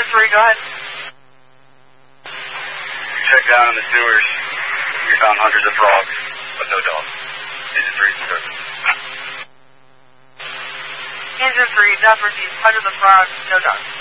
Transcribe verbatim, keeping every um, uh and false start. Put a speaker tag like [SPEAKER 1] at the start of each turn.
[SPEAKER 1] three, go ahead.
[SPEAKER 2] You checked down in the sewers. You found hundreds of frogs, but no dogs. Engine three, service.
[SPEAKER 1] Engine three, Jeff received hundreds of frogs, no dogs.